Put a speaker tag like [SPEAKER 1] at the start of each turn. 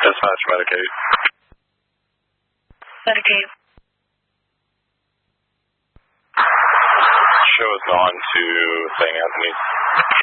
[SPEAKER 1] Dispatch, Medicaid.
[SPEAKER 2] Medicaid.
[SPEAKER 1] Show has gone to St. Anthony's.